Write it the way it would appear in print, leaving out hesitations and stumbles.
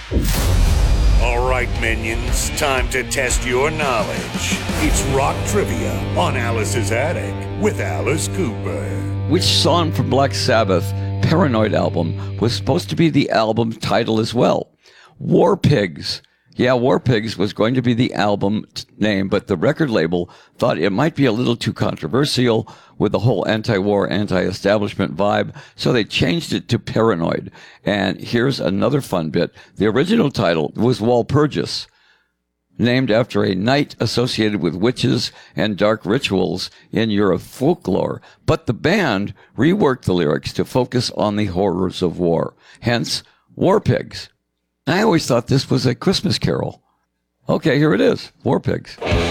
All right, minions, time to test your knowledge. It's rock trivia on Alice's Attic with Alice Cooper. Which song from Black Sabbath Paranoid album was supposed to be the album title as well? War Pigs. Yeah, War Pigs was going to be the album name, but the record label thought it might be a little too controversial with the whole anti-war, anti-establishment vibe, so they changed it to Paranoid. And here's another fun bit. The original title was Walpurgis, named after a night associated with witches and dark rituals in Europe folklore. But the band reworked the lyrics to focus on the horrors of war, hence War Pigs. I always thought this was a Christmas carol. Okay, here it is, War Pigs.